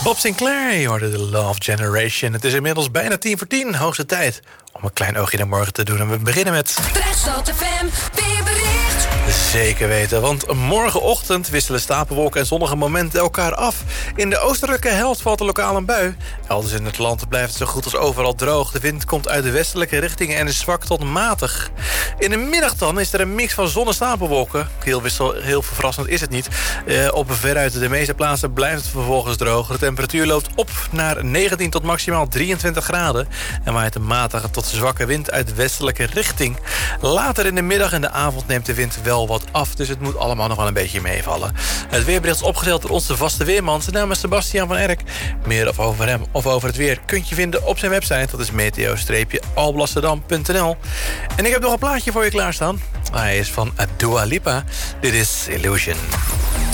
Bob Sinclair, je hoorde de Love Generation. Het is inmiddels bijna 10:10, hoogste tijd om een klein oogje naar morgen te doen. En we beginnen met... Randstad FM, weerbericht. Zeker weten, want morgenochtend wisselen stapelwolken en zonnige momenten elkaar af. In de oostelijke helft valt er lokaal een bui. Elders in het land blijft het zo goed als overal droog. De wind komt uit de westelijke richting en is zwak tot matig. In de middag dan is er een mix van zon en stapelwolken. Heel verrassend is het niet. Op veruit de meeste plaatsen blijft het vervolgens droog. De temperatuur loopt op naar 19 tot maximaal 23 graden. En waait een matige tot zwakke wind uit de westelijke richting. Later in de middag en de avond neemt de wind wel wat af, dus het moet allemaal nog wel een beetje meevallen. Het weerbericht is opgedeeld door onze vaste weerman. Zijn naam is Sebastiaan van Erk. Meer over hem of over het weer kunt je vinden op zijn website. Dat is meteo-alblasserdam.nl. En ik heb nog een plaatje voor je klaarstaan. Hij is van Dua Lipa. Dit is Illusion.